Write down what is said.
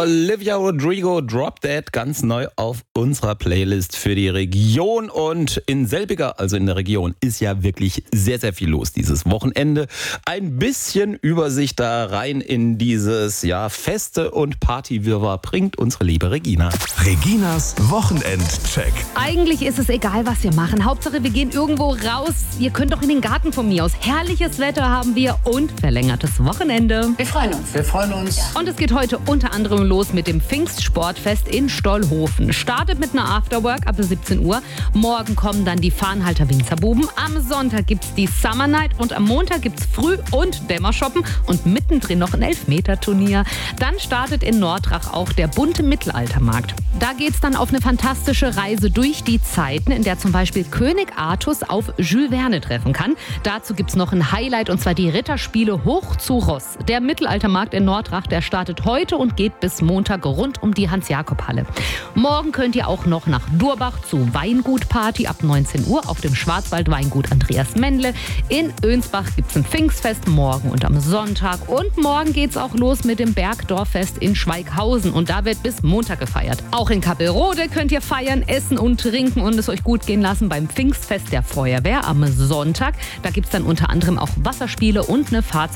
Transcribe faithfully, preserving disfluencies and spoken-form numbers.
Olivia Rodrigo, Drop Dead, ganz neu auf unserer Playlist für die Region. Und in Selbiger, also in der Region, ist ja wirklich sehr, sehr viel los dieses Wochenende. Ein bisschen Übersicht da rein in dieses ja Feste- und Partywirrwarr bringt unsere liebe Regina. Reginas Wochenendcheck. Eigentlich ist es egal, was wir machen. Hauptsache, wir gehen irgendwo raus. Ihr könnt doch in den Garten von mir aus. Herrliches Wetter haben wir und verlängertes Wochenende. Wir freuen uns. Wir freuen uns. Und es geht heute unter anderem los mit dem Pfingstsportfest in Stollhofen. Startet mit einer Afterwork ab siebzehn Uhr. Morgen kommen dann die Fahnenhalter Winzerbuben. Am Sonntag gibt's die Summer Night und am Montag gibt's Früh- und Dämmershoppen und mittendrin noch ein Elfmeter-Turnier. Dann startet in Nordrach auch der bunte Mittelaltermarkt. Da geht's dann auf eine fantastische Reise durch die Zeiten, in der zum Beispiel König Artus auf Jules Verne treffen kann. Dazu gibt's noch ein Highlight und zwar die Ritterspiele hoch zu Ross. Der Mittelaltermarkt in Nordrach, der startet heute und geht bis Montag rund um die Hans-Jakob-Halle. Morgen könnt ihr auch noch nach Durbach zu Weingutparty ab neunzehn Uhr auf dem Schwarzwald-Weingut Andreas Mendle. In Önsbach gibt's ein Pfingstfest morgen und am Sonntag. Und morgen geht's auch los mit dem Bergdorffest in Schweighausen. Und da wird bis Montag gefeiert. Auch in Kappelrode könnt ihr feiern, essen und trinken und es euch gut gehen lassen beim Pfingstfest der Feuerwehr am Sonntag. Da gibt's dann unter anderem auch Wasserspiele und eine Fahrzeug